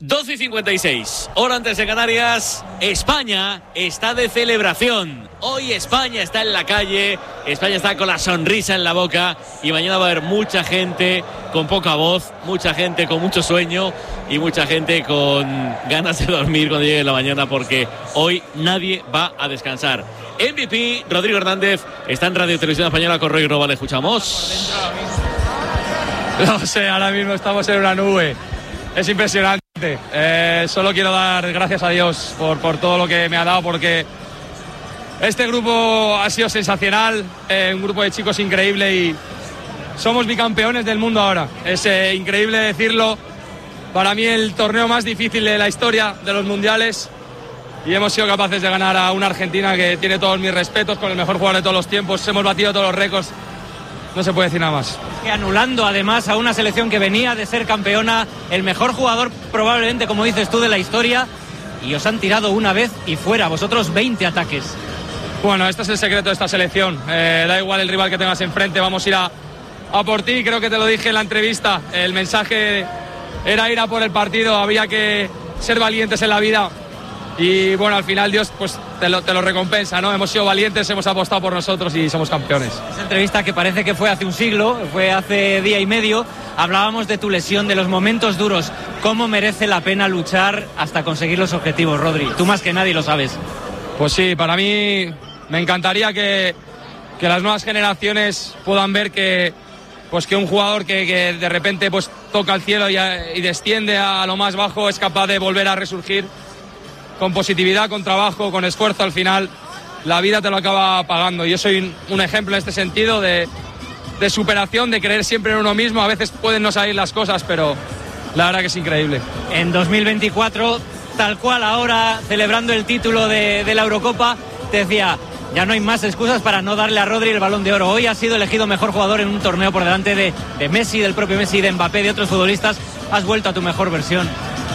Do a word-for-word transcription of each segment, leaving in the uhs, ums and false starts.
doce y cincuenta y seis, hora antes de Canarias. España está de celebración. Hoy España está en la calle, España está con la sonrisa en la boca y mañana va a haber mucha gente con poca voz, mucha gente con mucho sueño y mucha gente con ganas de dormir cuando llegue la mañana, porque hoy nadie va a descansar. M V P Rodrigo Hernández está en Radio Televisión Española con Roy Roba. Le escuchamos. No sé, ahora mismo estamos en una nube. Es impresionante. Eh, solo quiero dar gracias a Dios por, por todo lo que me ha dado, porque este grupo ha sido sensacional, eh, un grupo de chicos increíble y somos bicampeones del mundo ahora. Es eh, increíble decirlo. Para mí el torneo más difícil de la historia de los mundiales, y hemos sido capaces de ganar a una Argentina que tiene todos mis respetos, con el mejor jugador de todos los tiempos. Hemos batido todos los récords. No se puede decir nada más. Y anulando además a una selección que venía de ser campeona, el mejor jugador probablemente, como dices tú, de la historia, y os han tirado una vez y fuera, vosotros veinte ataques. Bueno, este es el secreto de esta selección. Eh, da igual el rival que tengas enfrente, vamos a ir a, a por ti. Creo que te lo dije en la entrevista, el mensaje era ir a por el partido, había que ser valientes en la vida. Y bueno, al final Dios pues te lo, te lo recompensa, ¿no? Hemos sido valientes, hemos apostado por nosotros y somos campeones. Esa entrevista que parece que fue hace un siglo, fue hace día y medio, hablábamos de tu lesión, de los momentos duros. ¿Cómo merece la pena luchar hasta conseguir los objetivos, Rodri? Tú más que nadie lo sabes. Pues sí, para mí me encantaría que, que las nuevas generaciones puedan ver que, pues que un jugador que, que de repente pues toca el cielo y, y desciende a lo más bajo es capaz de volver a resurgir. Con positividad, con trabajo, con esfuerzo, al final la vida te lo acaba pagando. Yo soy un ejemplo en este sentido de, de superación, de creer siempre en uno mismo. A veces pueden no salir las cosas, pero la verdad que es increíble. En dos mil veinticuatro, tal cual ahora, celebrando el título de, de la Eurocopa, te decía, ya no hay más excusas para no darle a Rodri el Balón de Oro. Hoy ha sido elegido mejor jugador en un torneo por delante de, de Messi, del propio Messi, de Mbappé, de otros futbolistas. Has vuelto a tu mejor versión.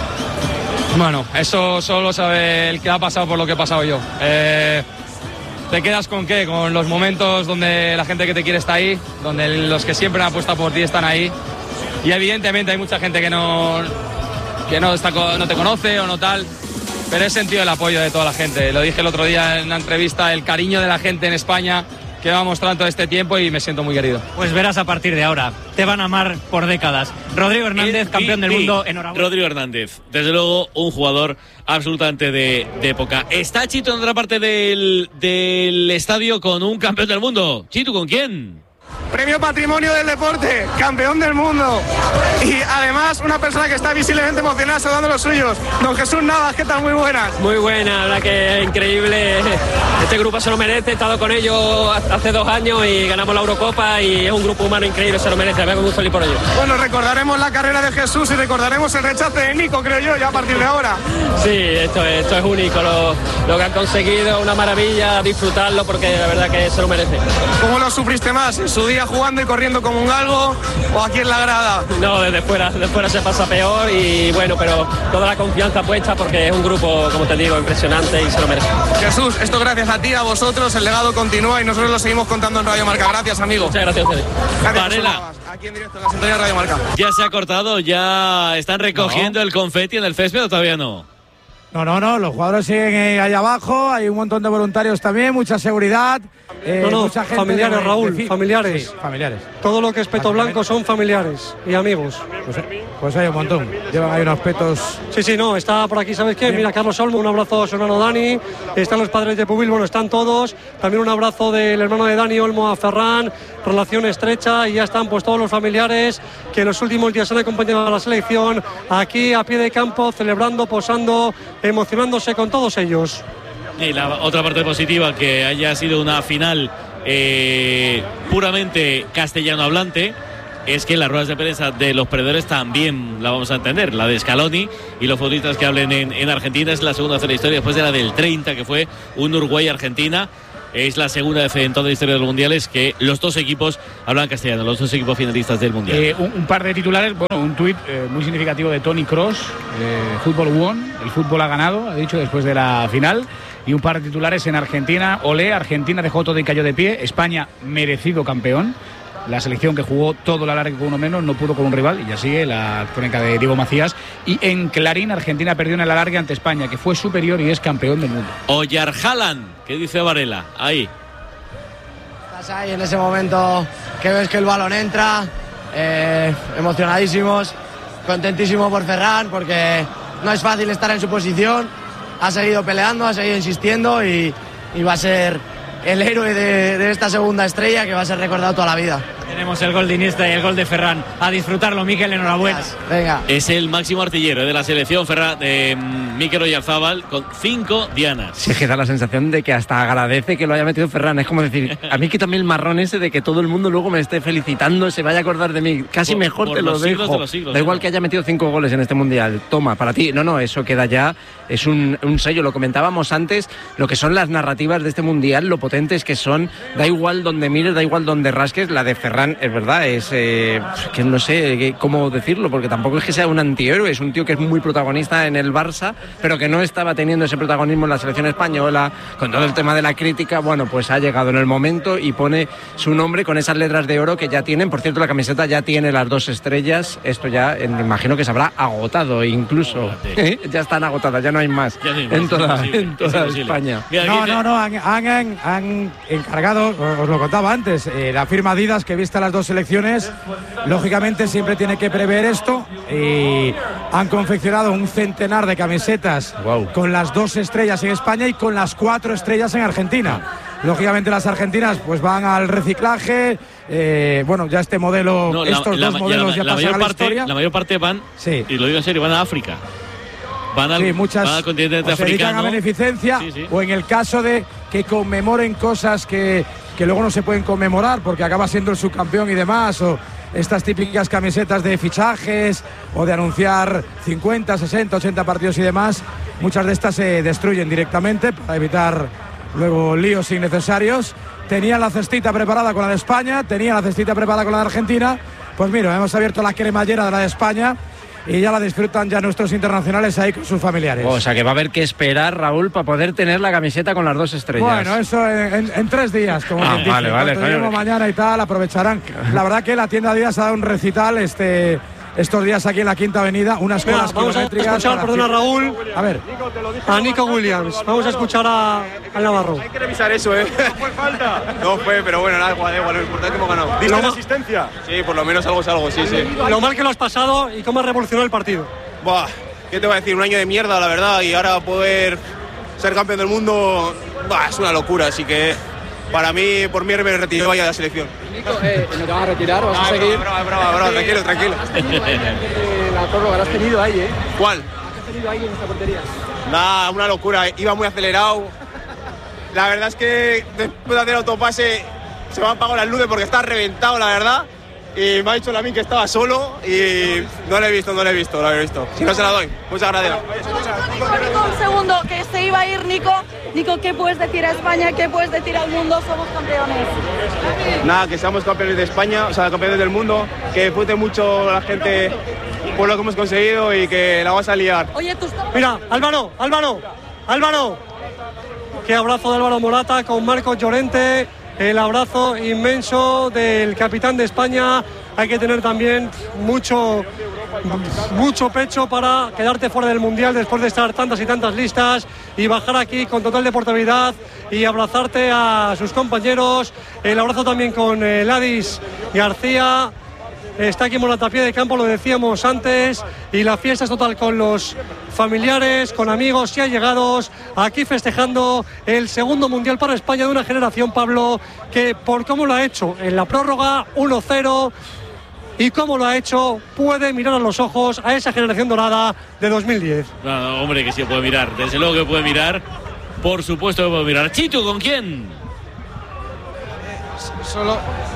Bueno, eso solo sabe el que ha pasado por lo que he pasado yo. Eh, ¿Te quedas con qué? Con los momentos donde la gente que te quiere está ahí, donde los que siempre han apostado por ti están ahí. Y evidentemente hay mucha gente que no, que no, está, no te conoce o no tal, pero he sentido el apoyo de toda la gente. Lo dije el otro día en una entrevista, el cariño de la gente en España que va mostrando todo este tiempo, y me siento muy querido. Pues verás a partir de ahora, te van a amar por décadas. Rodrigo Hernández, campeón del mundo, enhorabuena. Rodrigo Hernández, desde luego un jugador absolutamente de, de época. Está Chito en otra parte del, del estadio con un campeón del mundo. Chito, ¿con quién? Premio Patrimonio del Deporte, campeón del mundo. Y además una persona que está visiblemente emocionada saludando a los suyos. Don Jesús Navas, ¿qué tal? Muy buenas. Muy buena, la verdad que es increíble. Este grupo se lo merece, he estado con ellos hace dos años y ganamos la Eurocopa, y es un grupo humano increíble, se lo merece, me hago muy feliz por ello. Bueno, recordaremos la carrera de Jesús y recordaremos el rechazo de Nico, creo yo, ya a partir de ahora. Sí, esto, esto es único, lo, lo que han conseguido, una maravilla, disfrutarlo porque la verdad que se lo merece. ¿Cómo lo sufriste más? ¿En su día jugando y corriendo como un galgo o aquí en la grada? No, desde fuera, desde fuera se pasa peor, y bueno, pero toda la confianza puesta porque es un grupo, como te digo, impresionante y se lo merece. Jesús, esto gracias a ti, a vosotros, el legado continúa y nosotros lo seguimos contando en Radio Marca. Gracias, amigo. Muchas gracias a ustedes. Gracias, Varela. Aquí en directo en la sintonía de Radio Marca. Ya se ha cortado, ya están recogiendo no. el confeti en el césped, ¿o todavía no? No, no, no, los jugadores siguen ahí abajo, hay un montón de voluntarios también, mucha seguridad. Eh, no, no, mucha gente familiares, de, Raúl, de, familiares. Sí, familiares. Todo lo que es peto blanco son familiares y amigos. Pues, pues hay un montón, llevan ahí unos petos. Sí, sí, no, está por aquí, ¿sabes qué? Mira, Carlos Olmo, un abrazo a su hermano Dani, están los padres de Pubil, bueno, están todos. También un abrazo del hermano de Dani Olmo a Ferran, relación estrecha, y ya están pues todos los familiares que en los últimos días han acompañado a la selección, aquí a pie de campo, celebrando, posando, emocionándose con todos ellos. Y la otra parte positiva, que haya sido una final eh, puramente castellano hablante, es que las ruedas de prensa de los perdedores también la vamos a entender. La de Scaloni y los futbolistas que hablen en, en Argentina es la segunda vez en la historia, después de la del treinta, que fue un Uruguay-Argentina. Es la segunda vez en toda la historia de los mundiales que los dos equipos hablan castellano, los dos equipos finalistas del mundial. Eh, un, un par de titulares, bueno, un tuit eh, muy significativo de Toni Kroos, eh, fútbol won, el fútbol ha ganado, ha dicho después de la final. Y un par de titulares en Argentina, olé, Argentina dejó todo y cayó de pie, España merecido campeón. la selección que jugó todo el alargue con uno menos, no pudo con un rival, y ya sigue la crónica de Diego Macías. Y en Clarín, Argentina perdió en el alargue ante España, que fue superior y es campeón del mundo. Oyarjalan, ¿qué dice Varela? Ahí. Estás ahí en ese momento que ves que el balón entra, eh, emocionadísimos, contentísimo por Ferran, porque no es fácil estar en su posición, ha seguido peleando, ha seguido insistiendo y, y va a ser el héroe de, de esta segunda estrella que va a ser recordado toda la vida. Tenemos el gol de Iniesta y el gol de Ferran. A disfrutarlo, Mikel, enhorabuena. Venga. Es el máximo artillero de la selección, Ferran, de Mikel Oyarzabal, con cinco dianas. Sí, es que da la sensación de que hasta agradece que lo haya metido Ferran. Es como decir, a mí quítame el marrón ese de que todo el mundo luego me esté felicitando, se vaya a acordar de mí. Casi por, mejor por te lo los dejo. siglos de los siglos, da igual ¿no? que haya metido cinco goles en este mundial. Toma, para ti. No, no, eso queda ya. Es un, un sello. Lo comentábamos antes, lo que son las narrativas de este mundial, lo potentes que son. Da igual donde mires, da igual donde rasques. La de Ferran, es verdad, es eh, que no sé cómo decirlo, porque tampoco es que sea un antihéroe, es un tío que es muy protagonista en el Barça, pero que no estaba teniendo ese protagonismo en la selección española, con todo el tema de la crítica. Bueno, pues ha llegado en el momento y pone su nombre con esas letras de oro que ya tienen. Por cierto, la camiseta ya tiene las dos estrellas. Esto ya, eh, me imagino que se habrá agotado incluso. ¿Eh? Ya están agotadas, ya no hay más, Ya no hay más, en toda, es en toda es España. Mira, No, dice- no, no, han, han- han encargado, os lo contaba antes, eh, la firma Adidas que vista las dos selecciones, lógicamente siempre tiene que prever esto y han confeccionado un centenar de camisetas Wow. con las dos estrellas en España y con las cuatro estrellas en Argentina. Lógicamente las argentinas pues van al reciclaje, eh, bueno, ya este modelo, No, la- estos la- dos la- modelos la- ya la pasan mayor a la parte, historia. La mayor parte van, Sí. y lo digo en serio, van a África. Van al, Sí, muchas van al continente o se dedican africano. a beneficencia, Sí, sí. o en el caso de que conmemoren cosas que, que luego no se pueden conmemorar porque acaba siendo el subcampeón y demás, o estas típicas camisetas de fichajes o de anunciar cincuenta, sesenta, ochenta partidos y demás, muchas de estas se destruyen directamente para evitar luego líos innecesarios. Tenían la cestita preparada con la de España, tenían la cestita preparada con la de Argentina. Pues mira, hemos abierto la cremallera de la de España y ya la disfrutan ya nuestros internacionales ahí con sus familiares. O sea que va a haber que esperar, Raúl, para poder tener la camiseta con las dos estrellas. Bueno, eso en, en- en tres días, como Ah, quien dice. vale, vale, Cuando claro. lleguemos mañana y tal, aprovecharán. La verdad que la tienda Adidas ha dado un recital este, estos días aquí en la Quinta Avenida, unas Mira, colas vamos a kilométricas escuchar, para- perdona Raúl, A ver, a Nico Williams. Vamos a escuchar a, al Navarro. Hay que revisar eso, ¿eh? No fue falta. No fue, pero bueno, nada, igual, igual, lo importante es que hemos ganado. ¿Diste Lo la ma- asistencia? Sí, por lo menos algo es algo, sí, sí. Lo mal que lo has pasado y cómo has revolucionado el partido. Buah, ¿qué te voy a decir? Un año de mierda, la verdad, y ahora poder ser campeón del mundo, buah, es una locura, así que para mí, por mí me retiro ya de la selección. Nico, eh, no te vas a retirar, vas a Ah, seguir. brava, brava, brava, tranquilo, tranquilo. La prórroga la has tenido ahí, ¿eh? ¿Cuál? La has tenido ahí en esta portería. Nada, una locura, iba muy acelerado. La verdad es que después de hacer autopase se me han apagado las luces porque está reventado, la verdad. Y me ha dicho Lamin que estaba solo y no lo he visto, no lo he visto, no lo he visto. Si no se la doy, muchas gracias. Nico, Nico, un segundo, que se iba a ir Nico. Nico, ¿qué puedes decir a España? ¿Qué puedes decir al mundo? Somos campeones. Nada, que seamos campeones de España, o sea, campeones del mundo, que disfrute mucho la gente por lo que hemos conseguido y que la vas a liar. Oye, tú estás... Mira, Álvaro, Álvaro, Álvaro. Qué abrazo de Álvaro Morata con Marcos Llorente. El abrazo inmenso del capitán de España. Hay que tener también mucho, mucho pecho para quedarte fuera del Mundial después de estar tantas y tantas listas y bajar aquí con total deportividad y abrazarte a sus compañeros. El abrazo también con eh, Ladis García. Está aquí Morata a pie de campo, lo decíamos antes, y la fiesta es total con los familiares, con amigos y allegados, aquí festejando el segundo Mundial para España de una generación, Pablo, que por cómo lo ha hecho en la prórroga uno cero y cómo lo ha hecho, puede mirar a los ojos a esa generación dorada de dos mil diez. No, no, hombre, que sí puede mirar. Desde luego que puede mirar. Por supuesto que puede mirar. Chitu, ¿con quién? Solo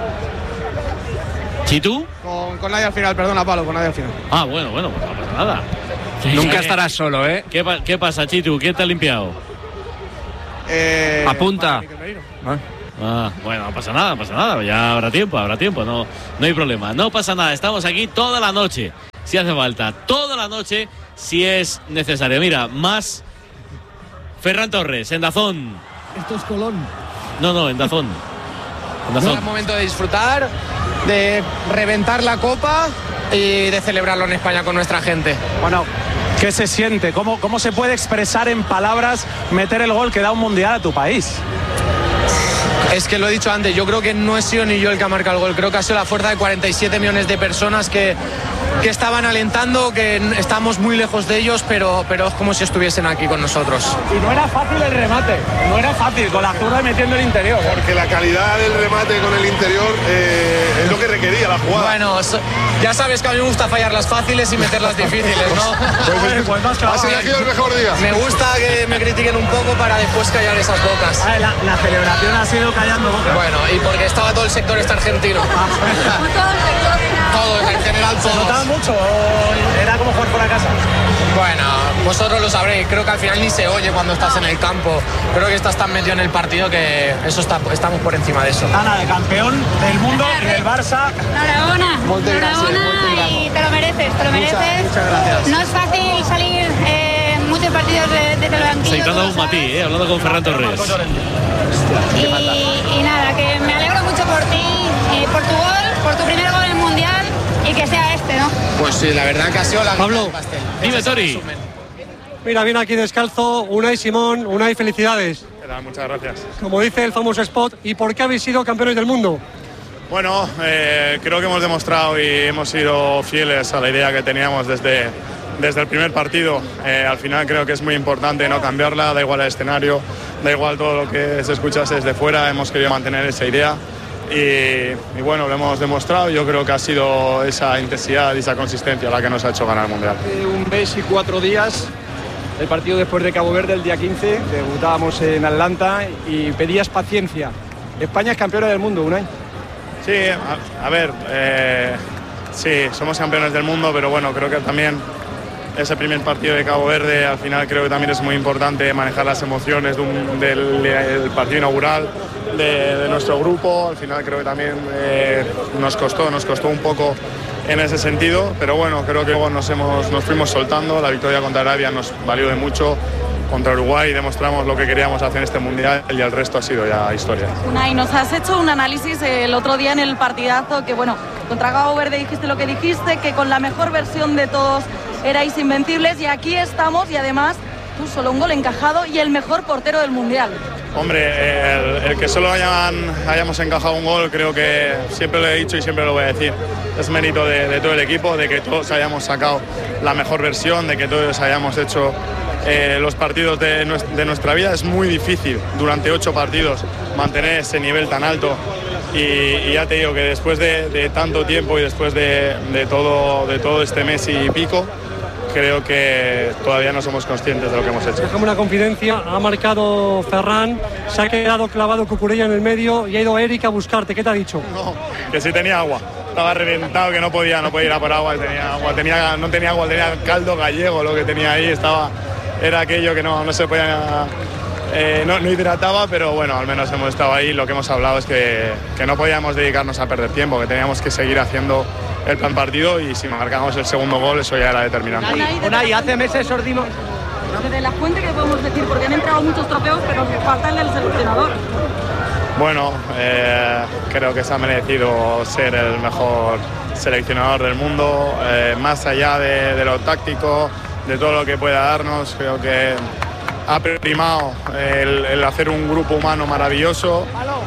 ¿Chitu? con, con nadie al final, perdona, Pablo, con nadie al final. Ah, bueno, bueno, pues no pasa nada. Nunca estarás solo, ¿eh? ¿Qué, pa- qué pasa, Chitu? ¿Quién te ha limpiado? Eh, Apunta. Ah, bueno, no pasa nada, no pasa nada. Ya habrá tiempo, habrá tiempo. No, no hay problema. No pasa nada. Estamos aquí toda la noche, si hace falta. Toda la noche, si es necesario. Mira, más Ferran Torres, en Dazón. Esto es Colón. No, no, en Dazón. En No Dazón. es momento de disfrutar. de reventar la Copa y de celebrarlo en España con nuestra gente. Bueno, ¿qué se siente? ¿Cómo, cómo se puede expresar en palabras meter el gol que da un mundial a tu país? Es que lo he dicho antes, yo creo que no he sido ni yo el que ha marcado el gol, creo que ha sido la fuerza de cuarenta y siete millones de personas que, que estaban alentando, que estamos muy lejos de ellos, pero, pero es como si estuviesen aquí con nosotros. Y no era fácil el remate, no era fácil, con la zurda metiendo el interior. Porque la calidad del remate con el interior eh, es lo que requería la jugada. Bueno, ya sabes que a mí me gusta fallar las fáciles y meter las difíciles, ¿no? Pues, pues, pues, has elegido el mejor día. Me gusta que me critiquen un poco para después callar esas bocas. Ah, la, la celebración ha sido callando bocas. Bueno, y porque estaba todo el sector este argentino. Todo, en general todo. ¿Se notaba mucho o era como jugar por la casa? Bueno, vosotros lo sabréis, creo que al final ni se oye cuando estás en el campo. Creo que estás tan metido en el partido que eso está, estamos por encima de eso. Ana, de campeón del mundo y del Barça. Enhorabuena, enhorabuena y te lo mereces, te lo mereces. Muchas, muchas gracias. No es fácil salir eh, muchos partidos desde de, de el banquillo. Se a un matí, eh, hablando con Ferran Torres. Y, y nada, que me alegro mucho por ti, eh, por tu gol, por tu primer gol en el Mundial y que sea este, ¿no? Pues sí, la verdad que ha sido la Pablo, pastel. Dime, Tori. Mira, viene aquí descalzo Unai Simón. Unai, felicidades. Muchas gracias. Como dice el famoso spot, ¿y por qué habéis sido campeones del mundo? Bueno, eh, creo que hemos demostrado y hemos sido fieles a la idea que teníamos desde, desde el primer partido. Eh, al final creo que es muy importante no cambiarla, da igual el escenario, da igual todo lo que se escuchase desde fuera, hemos querido mantener esa idea y, y bueno, lo hemos demostrado. Yo creo que ha sido esa intensidad y esa consistencia la que nos ha hecho ganar el Mundial. Un mes y cuatro días, el partido después de Cabo Verde el día quince, debutábamos en Atlanta y pedías paciencia. España es campeona del mundo, Unai. Sí, a, a ver, eh, sí, somos campeones del mundo, pero bueno, creo que también ese primer partido de Cabo Verde, al final creo que también es muy importante manejar las emociones de un, del, del partido inaugural de, de nuestro grupo. Al final creo que también eh, nos costó, nos costó un poco en ese sentido, pero bueno, creo que luego nos, hemos, nos fuimos soltando. La victoria contra Arabia nos valió de mucho. Contra Uruguay demostramos lo que queríamos hacer en este Mundial y el resto ha sido ya historia. Unai, nos has hecho un análisis el otro día en el partidazo que, bueno, contra Cabo Verde dijiste lo que dijiste, que con la mejor versión de todos erais invencibles y aquí estamos y además tú solo un gol encajado y el mejor portero del Mundial. Hombre, el, el que solo hayan, hayamos encajado un gol creo que siempre lo he dicho y siempre lo voy a decir. Es mérito de, de todo el equipo, de que todos hayamos sacado la mejor versión, de que todos hayamos hecho Eh, los partidos de, de nuestra vida. Es muy difícil durante ocho partidos mantener ese nivel tan alto y, y ya te digo que después de, de tanto tiempo y después de, de, todo, de todo este mes y pico, creo que todavía no somos conscientes de lo que hemos hecho. Dejamos una confidencia, ha marcado Ferran, se ha quedado clavado Cucurella en el medio y ha ido Eric a buscarte. ¿Qué te ha dicho? No, que sí tenía agua, estaba reventado, que no podía, no podía ir a por agua, tenía agua, tenía, no tenía agua, tenía caldo gallego, lo que tenía ahí, estaba... Era aquello que no, no se podía, eh, no, no hidrataba, pero bueno, al menos hemos estado ahí. Lo que hemos hablado es que, que no podíamos dedicarnos a perder tiempo, que teníamos que seguir haciendo el plan partido y si marcábamos el segundo gol eso ya era determinante. Unai, hace meses os dimos... Desde la fuente, ¿qué podemos decir? Porque han entrado muchos trofeos, pero falta el del seleccionador. Bueno, eh, creo que se ha merecido ser el mejor seleccionador del mundo, eh, más allá de, de lo táctico, de todo lo que pueda darnos. Creo que ha primado el, el hacer un grupo humano maravilloso.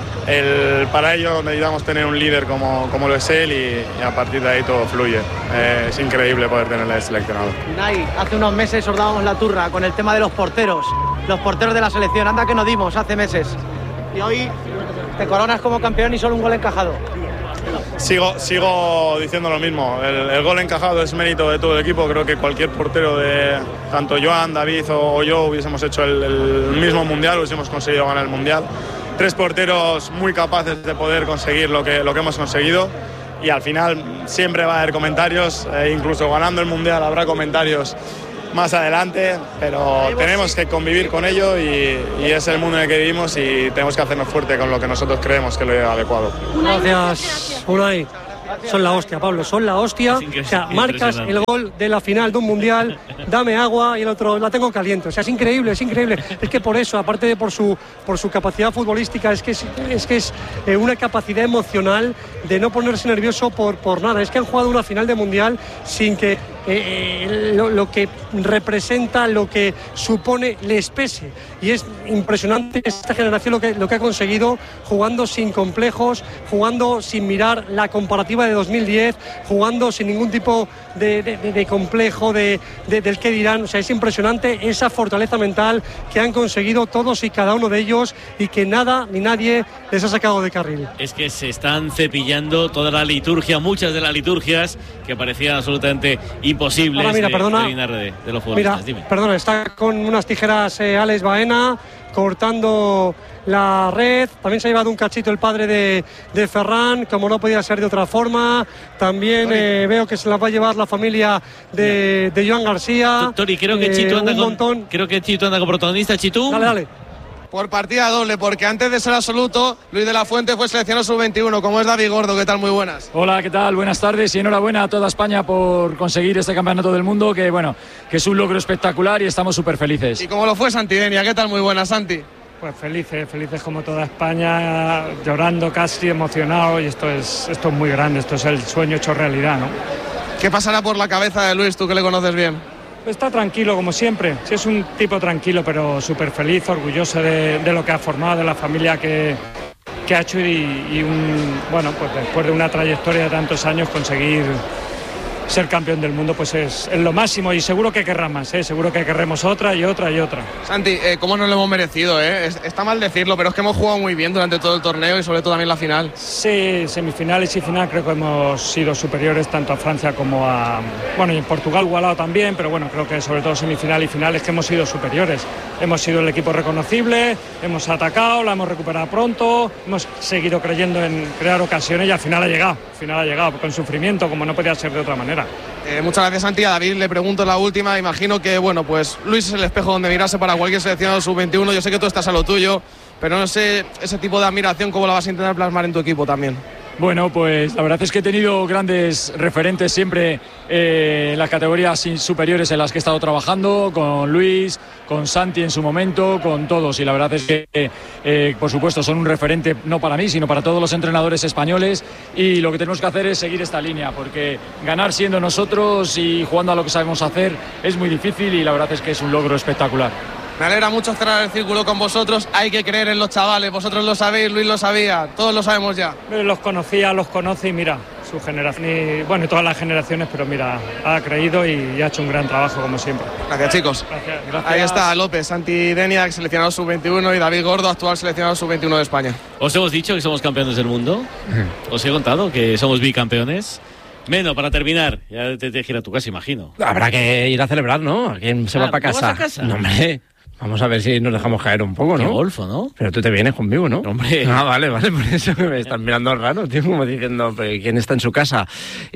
El, para ello necesitamos tener un líder como, como lo es él y, y a partir de ahí todo fluye. Eh, es increíble poder tenerle seleccionado. Unai, hace unos meses os dábamos la turra con el tema de los porteros, los porteros de la selección. Anda que nos dimos hace meses. Y hoy te coronas como campeón y solo un gol encajado. Sigo, sigo diciendo lo mismo, el, el gol encajado es mérito de todo el equipo. Creo que cualquier portero de tanto Joan, David o, o yo hubiésemos hecho el, el mismo mundial, hubiésemos conseguido ganar el mundial. Tres porteros muy capaces de poder conseguir lo que, lo que hemos conseguido y al final siempre va a haber comentarios, eh, incluso ganando el mundial habrá comentarios más adelante, pero tenemos que convivir con ello y, y es el mundo en el que vivimos y tenemos que hacernos fuerte con lo que nosotros creemos que es lo adecuado. Gracias, Unai. son la hostia, Pablo, son la hostia. O sea, marcas el gol de la final de un mundial, dame agua, y el otro la tengo caliente. O sea, es increíble, es increíble. Es que por eso, aparte de por su por su capacidad futbolística, es que es, es que es eh, una capacidad emocional de no ponerse nervioso por, por nada. Es que han jugado una final de mundial sin que eh, lo, lo que representa, lo que supone, les pese. Y es impresionante esta generación lo que, lo que ha conseguido, jugando sin complejos, jugando sin mirar la comparativa de dos mil diez, jugando sin ningún tipo de, de, de complejo de, de, del qué dirán. O sea, es impresionante esa fortaleza mental que han conseguido todos y cada uno de ellos, y que nada ni nadie les ha sacado de carril. Es que se están cepillando toda la liturgia, muchas de las liturgias que parecían absolutamente imposibles. Ahora, mira, de, perdona, de eliminar de, de los futbolistas. Mira, Dime. perdona, está con unas tijeras eh, Alex Baena, cortando la red. También se ha llevado un cachito el padre de, de Ferran, como no podía ser de otra forma. También eh, veo que se las va a llevar la familia de, de Joan García. Tori, creo que eh, Chito anda un con, montón. creo que Chito anda como protagonista. Chito. Dale, dale. Por partida doble, porque antes de ser absoluto, Luis de la Fuente fue seleccionado sub veintiuno, como es David Gordo. ¿Qué tal? Muy buenas. Hola, ¿qué tal? Buenas tardes y enhorabuena a toda España por conseguir este campeonato del mundo, que bueno, que es un logro espectacular y estamos súper felices. ¿Y cómo lo fue Santi Denia? ¿Qué tal? Muy buenas, Santi. Pues felices, felices como toda España, llorando casi, emocionado, y esto es, esto es muy grande, esto es el sueño hecho realidad, ¿no? ¿Qué pasará por la cabeza de Luis, tú que le conoces bien? Está tranquilo como siempre, sí, es un tipo tranquilo, pero súper feliz, orgulloso de, de lo que ha formado, de la familia que, que ha hecho, y, y un, bueno, pues después de una trayectoria de tantos años conseguir ser campeón del mundo, pues es, es lo máximo, y seguro que querrá más, ¿eh? Seguro que querremos otra y otra y otra. Santi, eh, ¿cómo nos lo hemos merecido? Eh? Es, está mal decirlo, pero es que hemos jugado muy bien durante todo el torneo y sobre todo también la final. Sí, semifinales y final creo que hemos sido superiores tanto a Francia como a... Bueno, y en Portugal igualado también, pero bueno, creo que sobre todo semifinal y final es que hemos sido superiores. Hemos sido el equipo reconocible, hemos atacado, la hemos recuperado pronto, hemos seguido creyendo en crear ocasiones y al final ha llegado, al final ha llegado, con sufrimiento, como no podía ser de otra manera. Eh, muchas gracias, Santi. A David le pregunto la última. Imagino que, bueno, pues Luis es el espejo donde mirarse para cualquier seleccionado sub veintiuno. Yo sé que tú estás a lo tuyo, pero no sé ese tipo de admiración cómo la vas a intentar plasmar en tu equipo también. Bueno, pues la verdad es que he tenido grandes referentes siempre eh, en las categorías superiores en las que he estado trabajando, con Luis, con Santi en su momento, con todos, y la verdad es que eh, por supuesto son un referente no para mí, sino para todos los entrenadores españoles, y lo que tenemos que hacer es seguir esta línea, porque ganar siendo nosotros y jugando a lo que sabemos hacer es muy difícil, y la verdad es que es un logro espectacular. Me alegra mucho cerrar el círculo con vosotros. Hay que creer en los chavales, vosotros lo sabéis, Luis lo sabía, todos lo sabemos ya. Los conocía, los conoce, y mira, su generación, y, bueno, y todas las generaciones, pero mira, ha creído y, y ha hecho un gran trabajo como siempre. Gracias, chicos. Gracias, gracias. Ahí está López, Santi Denia, seleccionado sub veintiuno, y David Gordo, actual seleccionado sub veintiuno de España. ¿Os hemos dicho que somos campeones del mundo? ¿Os he contado que somos bicampeones? Meno, para terminar, ya te, te gira a tu casa, imagino. Habrá que ir a celebrar, ¿no? ¿A quién se Ah, va para ¿tú vas casa? a casa? No, hombre. Vamos a ver si nos dejamos caer un poco, ¿no? Qué golfo, ¿no? Pero tú te vienes conmigo, ¿no? Hombre. Ah, vale, vale, por eso me están mirando raro, tío, como diciendo, ¿pero quién está en su casa?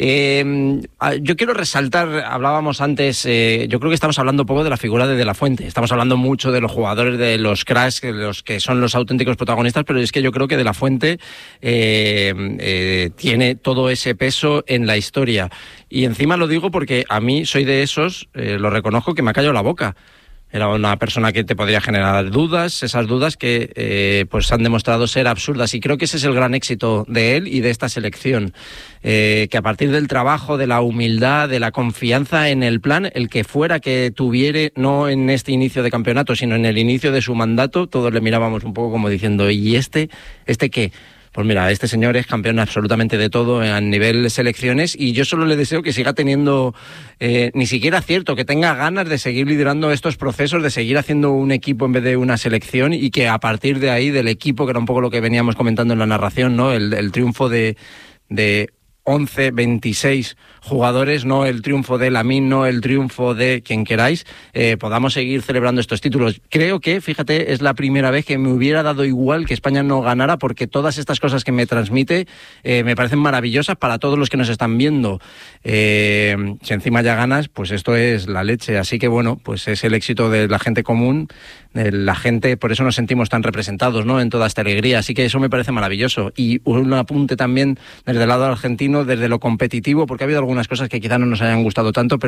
Eh, yo quiero resaltar, hablábamos antes, eh, yo creo que estamos hablando un poco de la figura de De la Fuente. Estamos hablando mucho de los jugadores, de los cracks, de los que son los auténticos protagonistas, pero es que yo creo que De la Fuente eh, eh, tiene todo ese peso en la historia. Y encima lo digo porque a mí soy de esos, eh, lo reconozco, que me ha callado la boca. Era una persona que te podría generar dudas, esas dudas que eh, pues han demostrado ser absurdas, y creo que ese es el gran éxito de él y de esta selección, eh, que a partir del trabajo, de la humildad, de la confianza en el plan, el que fuera que tuviere, no en este inicio de campeonato, sino en el inicio de su mandato, todos le mirábamos un poco como diciendo, ¿y este? ¿Este qué? Pues mira, este señor es campeón absolutamente de todo a nivel selecciones, y yo solo le deseo que siga teniendo eh, ni siquiera acierto, que tenga ganas de seguir liderando estos procesos, de seguir haciendo un equipo en vez de una selección, y que a partir de ahí, del equipo, que era un poco lo que veníamos comentando en la narración, ¿no? El, el triunfo de, de once, veintiséis jugadores, no el triunfo de Lamine, no el triunfo de quien queráis, eh, podamos seguir celebrando estos títulos. Creo que, fíjate, es la primera vez que me hubiera dado igual que España no ganara, porque todas estas cosas que me transmite eh, me parecen maravillosas para todos los que nos están viendo. Eh, si encima ya ganas, pues esto es la leche. Así que bueno, pues es el éxito de la gente común, eh, la gente, por eso nos sentimos tan representados, ¿no?, en toda esta alegría. Así que eso me parece maravilloso. Y un apunte también desde el lado argentino, desde lo competitivo, porque ha habido algunas cosas que quizás no nos hayan gustado tanto, pero